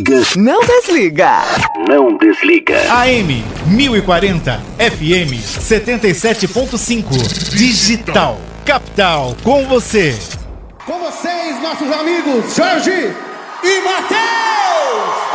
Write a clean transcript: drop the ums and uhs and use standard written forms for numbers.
desliga. Não desliga. Não desliga. AM 1040, FM 77.5. Digital. Capital, com você. Com vocês, nossos amigos Jorge e Matheus.